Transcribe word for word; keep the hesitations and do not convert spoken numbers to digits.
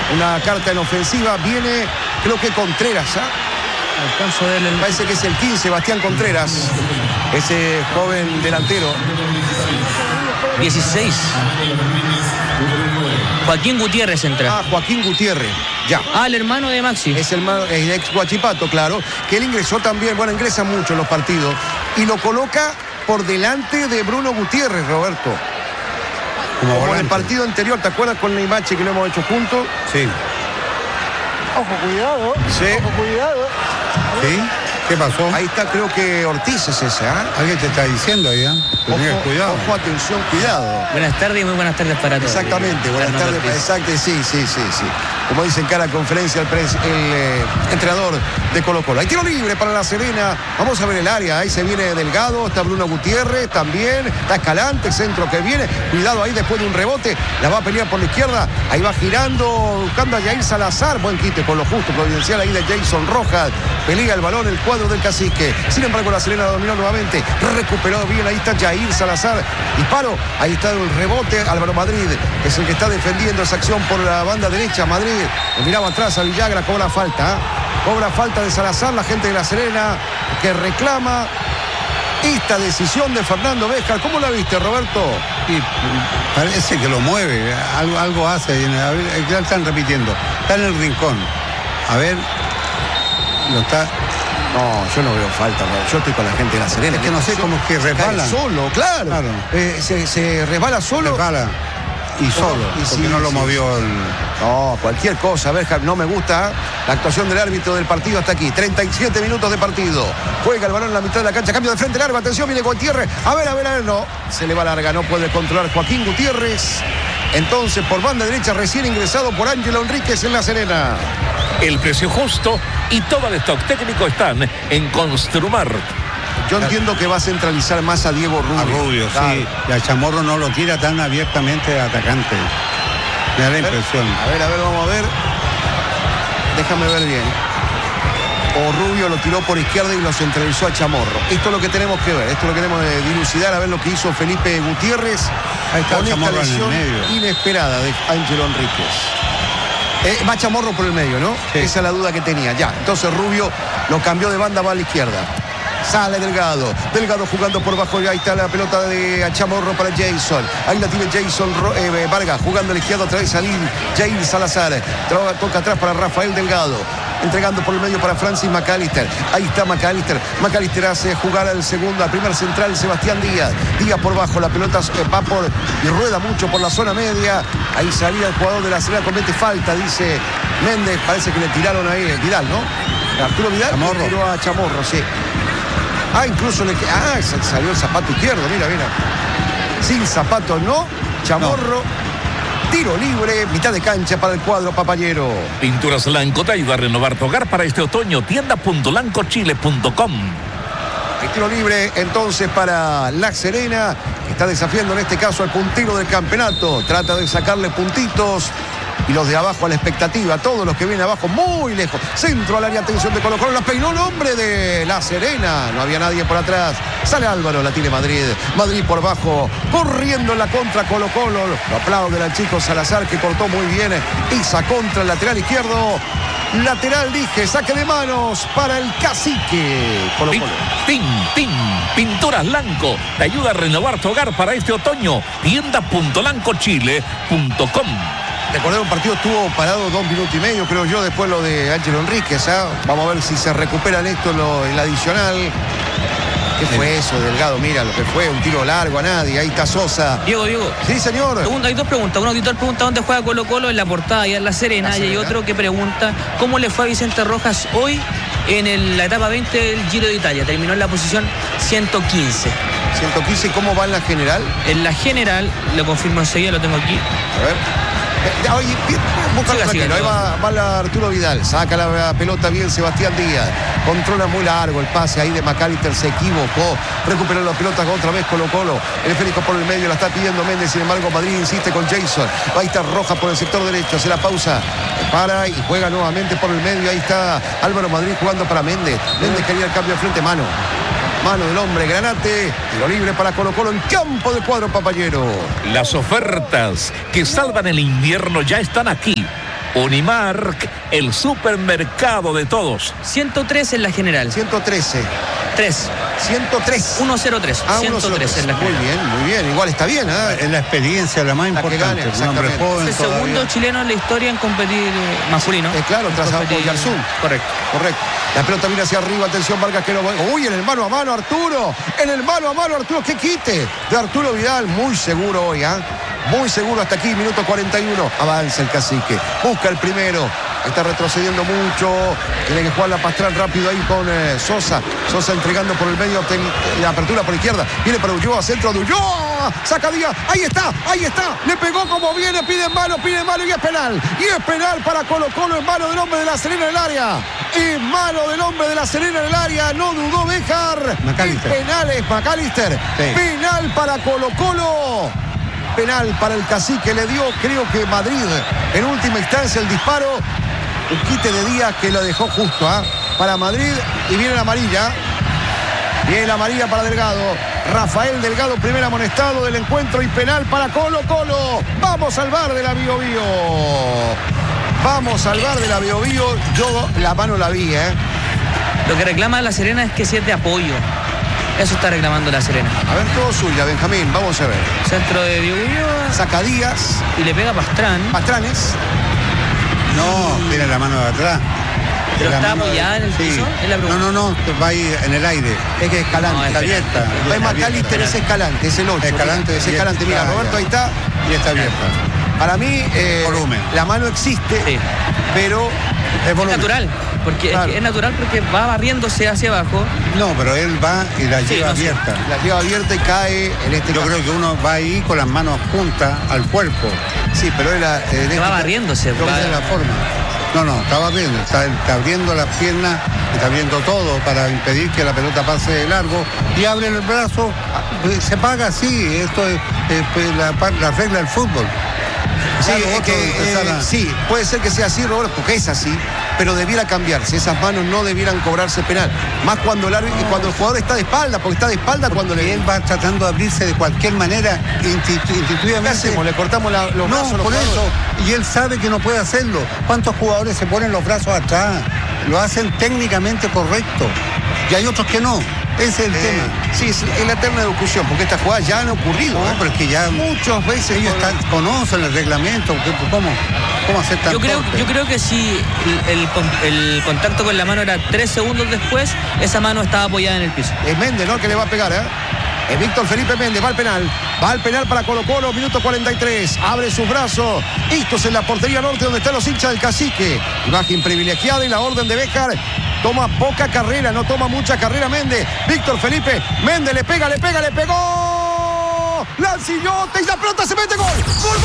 una carta en ofensiva. Viene, creo que Contreras, ¿ah? Alcanzo a verle el... Parece que es el quince, Bastián Contreras, ese joven delantero. dieciséis. Joaquín Gutiérrez entra. Ah, Joaquín Gutiérrez, ya. Ah, el hermano de Maxi. Es el, el ex Huachipato, claro, que él ingresó también, bueno, ingresa mucho en los partidos, y lo coloca por delante de Bruno Gutiérrez, Roberto. Como, Como en el partido anterior, ¿te acuerdas con Neymache que lo hemos hecho juntos? Sí. Ojo, cuidado. Sí. Ojo, cuidado. ¿Sí? ¿Qué pasó? Ahí está, creo que Ortiz es ese, ¿ah? ¿eh? Alguien te está diciendo ahí, ¿eh? Ojo, cuidado. Ojo, atención, cuidado. Buenas tardes y muy buenas tardes para todos. Exactamente, buenas tardes. Exacto, sí, sí, sí, sí. Como dice en cada conferencia el, pres, el eh, entrenador de Colo Colo. Hay tiro libre para La Serena. Vamos a ver el área. Ahí se viene Delgado, está Bruno Gutiérrez también. Está Escalante, el centro que viene. Cuidado ahí después de un rebote. La va a pelear por la izquierda. Ahí va girando, buscando a Yair Salazar. Buen quite con lo justo, providencial ahí de Jason Rojas. Pelea el balón, el cuadro del Cacique. Sin embargo, La Serena dominó nuevamente. Recuperó bien, ahí está Yair Salazar. Disparo, ahí está el rebote. Álvaro Madrid es el que está defendiendo esa acción por la banda derecha. Madrid lo miraba atrás a Villagra, cobra falta. ¿eh? Cobra falta de Salazar, la gente de La Serena que reclama esta decisión de Fernando Béjar. ¿Cómo la viste, Roberto? Sí, parece que lo mueve, algo, algo hace. A ver, ya están repitiendo. Está en el rincón. A ver, lo está... No, yo no veo falta, yo estoy con la gente de La Serena. Es que no sé cómo es que resbala. Solo, claro. claro. Eh, se, se resbala solo. Resbala. Y solo, y porque sí, no lo sí, movió el... No, cualquier cosa, Béjar, no me gusta la actuación del árbitro del partido hasta aquí. treinta y siete minutos de partido. Juega el balón en la mitad de la cancha, cambio de frente largo, atención, viene Gutiérrez. A ver, a ver, a ver, no. Se le va larga, no puede controlar Joaquín Gutiérrez. Entonces, por banda derecha, recién ingresado por Ángelo Enríquez en La Serena. El precio justo y todo el stock técnico están en Construmart. Yo entiendo que va a centralizar más a Diego Rubio. A Rubio, claro. Sí. Y a Chamorro no lo tira tan abiertamente de atacante. Me da la impresión. A ver, a ver, vamos a ver. Déjame ver bien. O Rubio lo tiró por izquierda y lo centralizó a Chamorro. Esto es lo que tenemos que ver. Esto es lo que tenemos que dilucidar, a ver lo que hizo Felipe Gutiérrez. Ahí está con Chamorro esta lesión en el medio. Inesperada de Ángelo Enríquez. Eh, va Chamorro por el medio, ¿no? Sí. Esa es la duda que tenía. Ya, entonces Rubio lo cambió de banda, va a la izquierda. Sale Delgado, Delgado jugando por bajo, y ahí está la pelota de Chamorro para Jason, ahí la tiene Jason eh, Vargas, jugando a la izquierda otra vez a Jair Salazar, toca atrás para Rafael Delgado, entregando por el medio para Francis McAllister, ahí está McAllister, McAllister hace jugar al segundo, al primer central Sebastián Díaz, Díaz por bajo, la pelota va por y rueda mucho por la zona media, ahí salía el jugador de La Serena, comete falta, dice Méndez, parece que le tiraron ahí, Vidal, ¿no? Arturo Vidal Chamorro. Le tiró a Chamorro, sí. Ah, incluso le... Ah, salió el zapato izquierdo, mira, mira. Sin zapato, no. Chamorro. No. Tiro libre, mitad de cancha para el cuadro papayero. Pinturas Lanco te ayuda a renovar tu hogar para este otoño. tienda punto lanco chile punto com. El tiro libre entonces para La Serena, que está desafiando en este caso al puntero del campeonato. Trata de sacarle puntitos. Y los de abajo a la expectativa, todos los que vienen abajo muy lejos. Centro al área, atención de Colo Colo, la peinó el hombre de La Serena. No había nadie por atrás. Sale Álvaro, la tiene Madrid. Madrid por bajo, corriendo en la contra Colo Colo. Lo aplauden al chico Salazar que cortó muy bien. Esa contra el lateral izquierdo. Lateral, dije, saque de manos para el Cacique. Colo Colo. Pin, pin, Pinturas Lanco te ayuda a renovar tu hogar para este otoño. tienda punto lanco chile punto com. Recordar, un partido estuvo parado dos minutos y medio, creo yo, después lo de Ángelo Enríquez. ¿eh? Vamos a ver si se recuperan esto en, lo, en la adicional. ¿Qué fue eso, Delgado? Mira lo que fue, un tiro largo a nadie. Ahí está Sosa. Diego, Diego. Sí, señor. Segundo, hay dos preguntas. Un auditor pregunta dónde juega Colo Colo, en la portada y en La Serena. La Serena. Y hay otro que pregunta cómo le fue a Vicente Rojas hoy en el, la etapa veinte del Giro de Italia. Terminó en la posición ciento quince. ciento quince, ¿cómo va en la general? En la general, lo confirmo enseguida, lo tengo aquí. A ver. Oye, búscalo tranquilo, ahí va, va la Arturo Vidal, saca la pelota bien Sebastián Díaz, controla muy largo el pase ahí de McAllister, se equivocó, recuperó la pelota otra vez Colo Colo, el esférico por el medio, la está pidiendo Méndez, sin embargo Madrid insiste con Jason, ahí está Rojas por el sector derecho, hace la pausa, para y juega nuevamente por el medio, ahí está Álvaro Madrid jugando para Méndez, Méndez quería el cambio de frente, mano. Mano del hombre, Granate, tiro libre para Colo Colo en campo de cuadro papayero. Las ofertas que salvan el invierno ya están aquí. Unimark, el supermercado de todos. ciento tres en la general. ciento trece. tres. ciento tres. ciento tres. Ah, ciento tres en la Muy general. bien, muy bien. Igual está bien, ¿eh? Es la experiencia la más La que importante. gane, Un hombre exactamente. joven El todavía. segundo chileno en la historia en competir eh, masculino. Eh, claro, En trazado por competir- Yarzún. Correcto. Correcto. La pelota viene hacia arriba, atención Vargas que no va. Uy, en el mano a mano Arturo. En el mano a mano Arturo, qué quite de Arturo Vidal. Muy seguro hoy, ¿ah? ¿eh? Muy seguro hasta aquí, minuto cuarenta y uno. Avanza el cacique. Busca el primero. Está retrocediendo mucho. Tiene que jugar la Pastrán rápido ahí con eh, Sosa. Sosa entregando por el medio. Ten, la apertura por izquierda. Viene para Ulloa, centro de Ulloa. Saca Díaz. Ahí está, ahí está. Le pegó como viene. Pide mano, pide mano y es penal. Y es penal para Colo Colo en mano del hombre de la Serena en el área. En mano del hombre de la Serena en el área. No dudó Béjar. McAllister. Penal es McAllister. Sí. Penal para Colo Colo. Penal para el cacique. Le dio, creo que Madrid, en última instancia el disparo. Un quite de Díaz que lo dejó justo, ¿ah? Para Madrid. Y viene la amarilla. Viene la amarilla para Delgado. Rafael Delgado, primer amonestado del encuentro y penal para Colo Colo. Vamos al bar de la Bio Bio. Vamos al bar de la Bio Bio. Yo la mano la vi, ¿eh? Lo que reclama la Serena es que si es de apoyo. Eso está reclamando la Serena. A ver, todo suya, Benjamín. Vamos a ver. Centro de Bio Bio Saca Díaz. y le pega a Pastrán. Pastranes. No, tiene la mano de atrás. ¿Pero La está mano de- apoyada en el sí. piso? Es la No, pregunta. no, no, va ahí en el aire. Es que Escalante. No, es Está penal. abierta. Es Está McAllister, abierta. es Escalante, es el ocho. Escalante Es y Escalante. Mira, está- Roberto, ahí está. Y está abierta. Para mí, eh, Volumen. la mano existe, Sí. pero Es Es volumen. natural. Porque Claro. es, que es natural porque va barriéndose hacia abajo. No, pero él va y la Sí, lleva no sé. abierta. la lleva abierta y cae en este Yo caso. creo que uno va ahí con las manos juntas al cuerpo. Sí, pero él la- en este Va ca- barriéndose. Creo que va- esa es la forma. No, no, está barriendo. Está, está abriendo las piernas, está abriendo todo para impedir que la pelota pase de largo y abre el brazo. eh, Se paga así. Esto es eh, pues, la, par- la regla del fútbol. Sí, Ya lo es otro que, empezar eh, a- sí, puede ser que sea así, Roberto, porque es así, pero debiera cambiarse. Esas manos no debieran cobrarse penal. Más cuando el, árbitro- cuando el jugador está de espalda, porque está de espalda cuando Y le. él va tratando de abrirse de cualquier manera, institu- ¿Qué intuitivamente. hacemos? ¿Le cortamos la- los No, brazos a los por eso. jugadores? Y él sabe que no puede hacerlo. ¿Cuántos jugadores se ponen los brazos atrás? Lo hacen técnicamente correcto. Y hay otros que no. Ese es el Eh, tema. sí, es, es la eterna discusión, porque estas jugadas ya han ocurrido. No, ¿eh? pero es que ya Muchas veces. ellos con- están- conocen el reglamento. ¿qué- ¿Cómo, cómo hacer tan Yo creo, torpe? yo creo que si el, el con- el contacto con la mano era tres segundos después, esa mano estaba apoyada en el piso. Es Méndez, ¿no? El que le va a pegar, ¿eh? Es Víctor Felipe Méndez, va al penal. Va al penal para Colo Colo, minuto cuarenta y tres. Abre sus brazos. Estos en la portería norte donde están los hinchas del cacique. Imagen privilegiada y la orden de Béjar. Toma poca carrera, no toma mucha carrera Méndez. Víctor Felipe Méndez le pega, le pega, le pegó. Lancillote y la pelota se mete gol. ¡Gol!